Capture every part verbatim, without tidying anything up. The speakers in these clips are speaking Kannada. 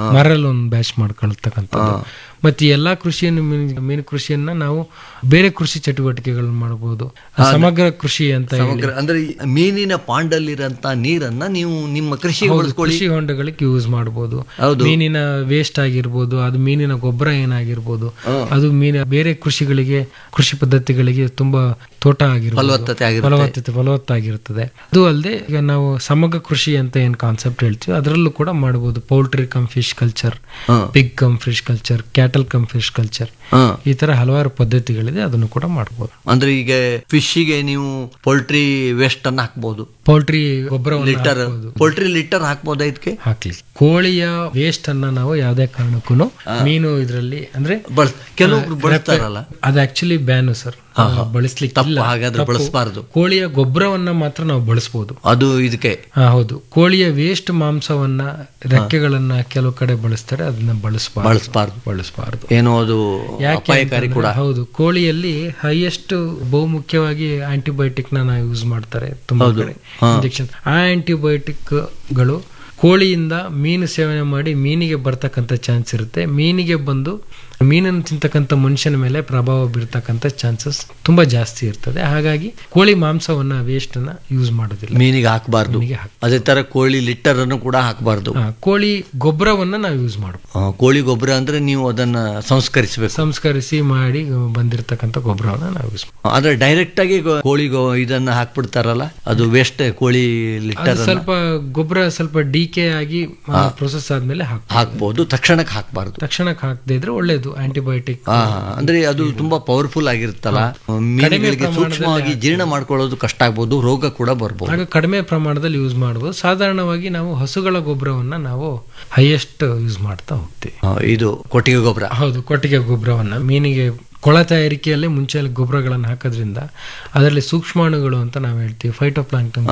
ಮರಲ್ಲಿ ಒಂದು ಬ್ಯಾಚ್ ಮಾಡ್ಕೊಳ್ತಕ್ಕಂಥದ್ದು. ಮತ್ತೆ ಎಲ್ಲಾ ಕೃಷಿಯನ್ನು ಮೀನು ಕೃಷಿಯನ್ನ ನಾವು ಬೇರೆ ಕೃಷಿ ಚಟುವಟಿಕೆಗಳನ್ನು ಮಾಡಬಹುದು. ಸಮಗ್ರ ಕೃಷಿ ಅಂತ ಸಮಗ್ರ ಅಂದ್ರೆ ಮೀನಿನ ಪಾಂಡಲ್ಲಿರಂತ ನೀರನ್ನ ನೀವು ನಿಮ್ಮ ಕೃಷಿ ಕೃಷಿ ಹೊಂಡಗಳಿಗೆ ಯೂಸ್ ಮಾಡಬಹುದು. ಮೀನಿನ ವೇಸ್ಟ್ ಆಗಿರ್ಬೋದು, ಅದು ಮೀನಿನ ಗೊಬ್ಬರ ಏನಾಗಿರ್ಬೋದು, ಅದು ಮೀನ ಬೇರೆ ಕೃಷಿಗಳಿಗೆ ಕೃಷಿ ಪದ್ಧತಿಗಳಿಗೆ ತುಂಬಾ ತೋಟ ಆಗಿರ್ಬೋದು, ಫಲವತ್ತತೆ ಫಲವತ್ತಾಗಿರ್ತದೆ. ಅದು ಅಲ್ಲದೆ ಈಗ ನಾವು ಸಮಗ್ರ ಕೃಷಿ ಅಂತ ಏನ್ ಕಾನ್ಸೆಪ್ಟ್ ಹೇಳ್ತೀವಿ ಅದರಲ್ಲೂ ಕೂಡ ಮಾಡಬಹುದು. Poultry come fish culture, pig come fish culture, cattle come fish culture, ಈ ತರ ಹಲವಾರು ಪದ್ಧತಿಗಳಿದೆ, ಅದನ್ನು ಕೂಡ ಮಾಡಬಹುದು. ಅಂದ್ರೆ ಈಗ ಫಿಶ್ಗೆ ನೀವು ಪೋಲ್ಟ್ರಿ ವೇಸ್ಟ್ ಅನ್ನ ಹಾಕ್ಬಹುದು, ಪೌಲ್ಟ್ರಿ ಗೊಬ್ಬರ ಲಿಟರ್ ಪೋಲ್ಟ್ರಿ ಲಿಟರ್ ಹಾಕ್ಬಹುದು. ಇದಕ್ಕೆ ಹಾಕ್ಲಿ ಕೋಳಿಯ ವೇಸ್ಟ್ ಅನ್ನ ನಾವು ಯಾವ್ದೇ ಕಾರಣಕ್ಕೂ ಮೀನು ಇದರಲ್ಲಿ ಅಂದ್ರೆ ಕೆಲವೊಬ್ರು ಬಳಸ್ತಾರಲ್ಲ, ಅದು ಆಕ್ಚುಲಿ ಬ್ಯಾನು ಸರ್, ಬಳಸ್ಲಿಕ್ಕೆ ಹಾಗಾದ್ರೆ ಬಳಸಬಾರದು. ಕೋಳಿಯ ಗೊಬ್ಬರವನ್ನ ಮಾತ್ರ ನಾವು ಬಳಸಬಹುದು. ಅದು ಇದಕ್ಕೆ ಹೌದು, ಕೋಳಿಯ ವೇಸ್ಟ್ ಮಾಂಸವನ್ನ ರೆಕ್ಕೆಗಳನ್ನ ಕೆಲವು ಕಡೆ ಬಳಸ್ತಾರೆ, ಅದನ್ನ ಬಳಸಬಾರ್ದು ಬಳಸಬಾರ್ದು ಬಳಸಬಾರ್ದು ಏನೋ ಅದು ಅಪಾಯಕಾರಿ ಕೂಡ. ಹೌದು, ಕೋಳಿಯಲ್ಲಿ ಹೈಯೆಸ್ಟ್ ಬಹುಮುಖ್ಯವಾಗಿ ಆಂಟಿಬಯೋಟಿಕ್ ನ ನಾವು ಯೂಸ್ ಮಾಡ್ತಾರೆ ತುಂಬಾ ಕಡೆ ಇಂಜೆಕ್ಷನ್. ಆ ಆಂಟಿಬಯೋಟಿಕ್ ಗಳು ಕೋಳಿಯಿಂದ ಮೀನು ಸೇವನೆ ಮಾಡಿ ಮೀನಿಗೆ ಬರ್ತಕ್ಕಂಥ ಚಾನ್ಸ್ ಇರುತ್ತೆ. ಮೀನಿಗೆ ಬಂದು ಮೀನನ್ನು ತಿಂತಕ್ಕಂಥ ಮನುಷ್ಯನ ಮೇಲೆ ಪ್ರಭಾವ ಬೀರ್ತಕ್ಕಂಥ ಚಾನ್ಸಸ್ ತುಂಬಾ ಜಾಸ್ತಿ ಇರ್ತದೆ. ಹಾಗಾಗಿ ಕೋಳಿ ಮಾಂಸವನ್ನ ವೇಸ್ಟ್ ಅನ್ನ ಯೂಸ್ ಮಾಡೋದಿಲ್ಲ, ಮೀನಿಗೆ ಹಾಕಬಾರ್ದು. ಅದೇ ತರ ಕೋಳಿ ಲಿಟ್ಟರ್ ಅನ್ನು ಕೂಡ ಹಾಕಬಾರ್ದು. ಕೋಳಿ ಗೊಬ್ಬರವನ್ನ ನಾವು ಯೂಸ್ ಮಾಡಬಹುದು. ಕೋಳಿ ಗೊಬ್ಬರ ಅಂದ್ರೆ ನೀವು ಅದನ್ನ ಸಂಸ್ಕರಿಸಬೇಕು, ಸಂಸ್ಕರಿಸಿ ಮಾಡಿ ಬಂದಿರತಕ್ಕಂಥ ಗೊಬ್ಬರವನ್ನ ನಾವು ಯೂಸ್ ಮಾಡಬಹುದು. ಆದ್ರೆ ಡೈರೆಕ್ಟ್ ಆಗಿ ಕೋಳಿ ಇದನ್ನ ಹಾಕ್ಬಿಡ್ತಾರಲ್ಲ, ಅದು ವೇಸ್ಟ್. ಕೋಳಿ ಲಿಟ್ಟರ್ ಸ್ವಲ್ಪ ಗೊಬ್ಬರ ಸ್ವಲ್ಪ ಡಿಕೆ ಆಗಿ ಪ್ರೊಸೆಸ್ ಆದ್ಮೇಲೆ ಹಾಕ್ಬಹುದು, ತಕ್ಷಣಕ್ಕೆ ಹಾಕಬಾರ್ದು. ತಕ್ಷಣಕ್ಕೆ ಹಾಕದೇ ಇದ್ರೆ ಒಳ್ಳೇದು. ಆಂಟಿಬಯೋಟಿಕ್ ಅಂದ್ರೆ ಅದು ತುಂಬಾ ಪವರ್ಫುಲ್ ಆಗಿರುತ್ತಲ್ಲ, ಮೀನುಗಳಿಗೆ ಸೂಕ್ಷ್ಮವಾಗಿ ಜೀರ್ಣ ಮಾಡ್ಕೊಳ್ಳೋದು ಕಷ್ಟ ಆಗ್ಬಹುದು, ರೋಗ ಕೂಡ ಬರ್ಬೋದು. ಆಗ ಕಡಿಮೆ ಪ್ರಮಾಣದಲ್ಲಿ ಯೂಸ್ ಮಾಡಬಹುದು. ಸಾಧಾರಣವಾಗಿ ನಾವು ಹಸುಗಳ ಗೊಬ್ಬರವನ್ನ ನಾವು ಹೈಯೆಸ್ಟ್ ಯೂಸ್ ಮಾಡ್ತಾ ಹೋಗ್ತೀವಿ. ಇದು ಕೊಟ್ಟಿಗೆ ಗೊಬ್ಬರ. ಹೌದು, ಕೊಟ್ಟಿಗೆ ಗೊಬ್ಬರವನ್ನ ಮೀನಿಗೆ ಕೊಳ ತಯಾರಿಕೆಯಲ್ಲಿ ಮುಂಚೆ ಗೊಬ್ಬರಗಳನ್ನು ಹಾಕೋದ್ರಿಂದ ಅದರಲ್ಲಿ ಸೂಕ್ಷ್ಮಾಣುಗಳು ಅಂತ ನಾವು ಹೇಳ್ತೀವಿ, ಫೈಟೋಪ್ಲಾಂಕ್ಟನ್,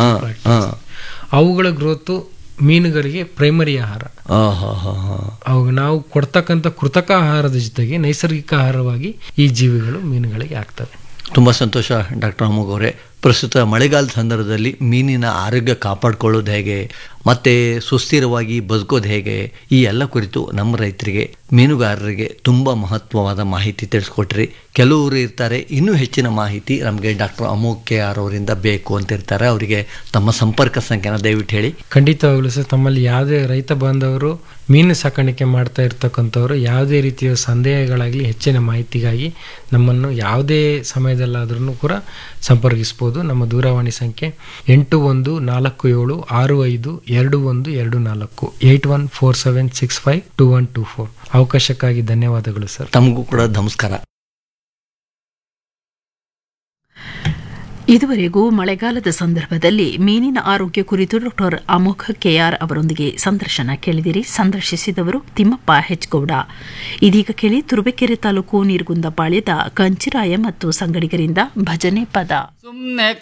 ಅವುಗಳ ಗ್ರೋತ್ ಮೀನುಗಳಿಗೆ ಪ್ರೈಮರಿ ಆಹಾರ. ಅವಾಗ ನಾವು ಕೊಡ್ತಕ್ಕಂಥ ಕೃತಕ ಆಹಾರದ ಜೊತೆಗೆ ನೈಸರ್ಗಿಕ ಆಹಾರವಾಗಿ ಈ ಜೀವಿಗಳು ಮೀನುಗಳಿಗೆ ಆಗ್ತವೆ. ತುಂಬಾ ಸಂತೋಷ ಡಾಕ್ಟರ್ ಅಮೋಘ್ ಅವರೇ. ಪ್ರಸ್ತುತ ಮಳೆಗಾಲದ ಸಂದರ್ಭದಲ್ಲಿ ಮೀನಿನ ಆರೋಗ್ಯ ಕಾಪಾಡಿಕೊಳ್ಳೋದು ಹೇಗೆ, ಮತ್ತೆ ಸುಸ್ಥಿರವಾಗಿ ಬದುಕೋದು ಹೇಗೆ, ಈ ಎಲ್ಲ ಕುರಿತು ನಮ್ಮ ರೈತರಿಗೆ, ಮೀನುಗಾರರಿಗೆ ತುಂಬ ಮಹತ್ವವಾದ ಮಾಹಿತಿ ತಿಳಿಸ್ಕೊಟ್ರಿ. ಕೆಲವರು ಇರ್ತಾರೆ ಇನ್ನೂ ಹೆಚ್ಚಿನ ಮಾಹಿತಿ ನಮಗೆ ಡಾಕ್ಟರ್ ಅಮೋಘ್ ಕೆ ಆರ್ ಅವರಿಂದ ಬೇಕು ಅಂತ ಇರ್ತಾರೆ. ಅವರಿಗೆ ತಮ್ಮ ಸಂಪರ್ಕ ಸಂಖ್ಯೆನ ದಯವಿಟ್ಟು ಹೇಳಿ. ಖಂಡಿತವಾಗ್ಲೂ ಸರ್, ತಮ್ಮಲ್ಲಿ ಯಾವುದೇ ರೈತ ಬಾಂಧವರು ಮೀನು ಸಾಕಾಣಿಕೆ ಮಾಡ್ತಾ ಇರ್ತಕ್ಕಂಥವ್ರು ಯಾವುದೇ ರೀತಿಯ ಸಂದೇಹಗಳಾಗಲಿ ಹೆಚ್ಚಿನ ಮಾಹಿತಿಗಾಗಿ ನಮ್ಮನ್ನು ಯಾವುದೇ ಸಮಯದಲ್ಲಾದ್ರೂ ಕೂಡ ಸಂಪರ್ಕಿಸ್ಬೋದು. ನಮ್ಮ ದೂರವಾಣಿ ಸಂಖ್ಯೆ ಎಂಟು ಒಂದು ನಾಲ್ಕು ಏಳು ಆರು ಐದು ಎರಡು ಒಂದು ಎರಡು ನಾಲ್ಕು eight one four seven six five two one two four. ಅವಕಾಶಕ್ಕಾಗಿ ಧನ್ಯವಾದಗಳು ಸರ್. ತಮಗೂ ಕೂಡ ನಮಸ್ಕಾರ. ಇದುವರೆಗೂ ಮಳೆಗಾಲದ ಸಂದರ್ಭದಲ್ಲಿ ಮೀನಿನ ಆರೋಗ್ಯ ಕುರಿತು ಡಾಕ್ಟರ್ ಅಮೋಘ್ ಕೆಆರ್ ಅವರೊಂದಿಗೆ ಸಂದರ್ಶನ ಕೇಳಿದಿರಿ. ಸಂದರ್ಶಿಸಿದವರು ತಿಮ್ಮಪ್ಪ ಹೆಚ್ಗೌಡ. ಇದೀಗ ಕೇಳಿ ತುರುವೇಕೆರೆ ತಾಲೂಕು ನೀರ್ಗುಂದ ಪಾಳ್ಯದ ಕಂಚಿರಾಯ ಮತ್ತು ಸಂಗಡಿಗರಿಂದ ಭಜನೆ ಪದ.